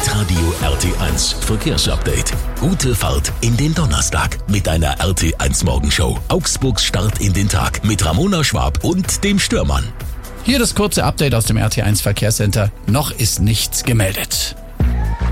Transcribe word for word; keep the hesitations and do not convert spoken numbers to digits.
Hitradio R T eins Verkehrsupdate. Gute Fahrt in den Donnerstag mit einer R T eins Morgenshow. Augsburgs Start in den Tag mit Ramona Schwab und dem Stürmann. Hier das kurze Update aus dem R T eins Verkehrscenter. Noch ist nichts gemeldet.